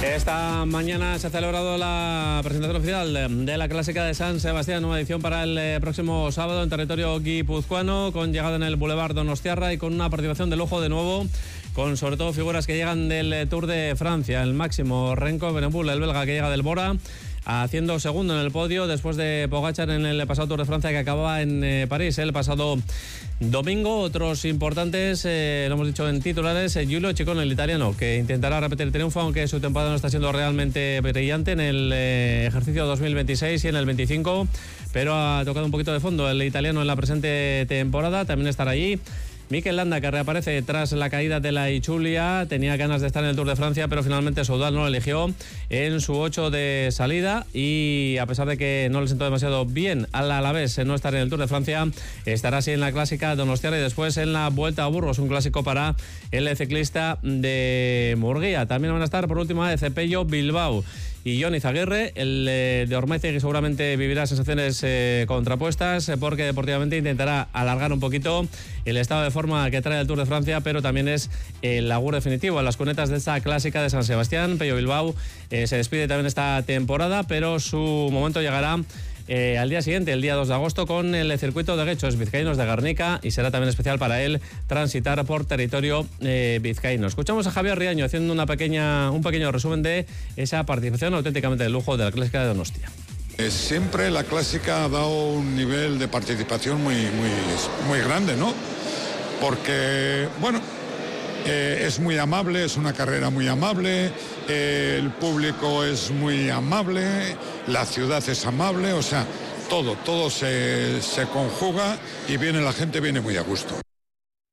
Esta mañana se ha celebrado la presentación oficial de la Clásica de San Sebastián, nueva edición para el próximo sábado en territorio guipuzcoano, con llegada en el Boulevard Donostiarra y con una participación de lujo de nuevo, con sobre todo figuras que llegan del Tour de Francia, el máximo Renko Evenepoel, el belga que llega del Bora, haciendo segundo en el podio después de Pogačar en el pasado Tour de Francia que acababa en París el pasado domingo. Otros importantes, lo hemos dicho en titulares, Giulio Ciccone, el italiano, que intentará repetir el triunfo, aunque su temporada no está siendo realmente brillante en el ejercicio 2026 y en el 25, pero ha tocado un poquito de fondo el italiano en la presente temporada. También estará allí Mikel Landa, que reaparece tras la caída de la Ichulia. Tenía ganas de estar en el Tour de Francia, pero finalmente Soudal no lo eligió en su 8 de salida, y a pesar de que no le sentó demasiado bien al Alavés no estar en el Tour de Francia, estará así en la Clásica Donostiarra y después en la Vuelta a Burgos, un clásico para el ciclista de Murguía. También van a estar por última vez Pello Bilbao y Jon Izagirre, el de Ormaiztegui, que seguramente vivirá sensaciones contrapuestas, porque deportivamente intentará alargar un poquito el estado de forma que trae el Tour de Francia, pero también es el augur definitivo en las cunetas de esta Clásica de San Sebastián. Pello Bilbao se despide también esta temporada, pero su momento llegará al día siguiente, el día 2 de agosto, con el circuito de Guechos Vizcaínos de Guernica, y será también especial para él transitar por territorio vizcaíno. Escuchamos a Javier Riaño haciendo un pequeño resumen de esa participación auténticamente de lujo de la Clásica de Donostia. Siempre la Clásica ha dado un nivel de participación muy grande, ¿no? Porque, bueno, es muy amable, es una carrera muy amable, el público es muy amable, la ciudad es amable, o sea, todo se conjuga y la gente viene muy a gusto.